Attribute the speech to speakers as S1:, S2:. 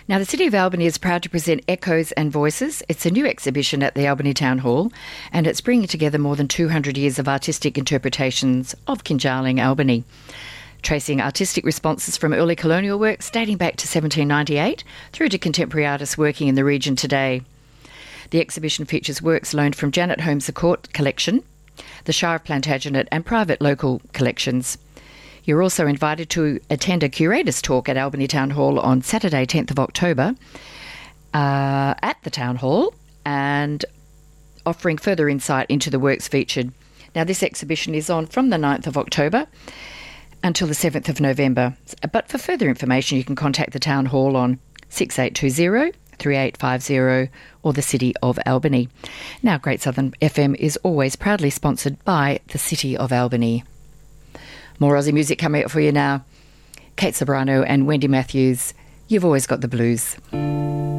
S1: Now, the City of Albany is proud to present Echoes and Voices. It's a new exhibition at the Albany Town Hall, and it's bringing together more than 200 years of artistic interpretations of Kinjarling, Albany, tracing artistic responses from early colonial works dating back to 1798 through to contemporary artists working in the region today. The exhibition features works loaned from Janet Holmes' Court collection, the Shire of Plantagenet and private local collections. You're also invited to attend a curator's talk at Albany Town Hall on Saturday, 10th of October at the Town Hall, and offering further insight into the works featured. Now, this exhibition is on from the 9th of October until the 7th of November. But for further information, you can contact the Town Hall on 6820 3850 or the City of Albany. Now, Great Southern FM is always proudly sponsored by the City of Albany. More Aussie music coming up for you now. Kate Sobrano and Wendy Matthews, You've Always Got the Blues.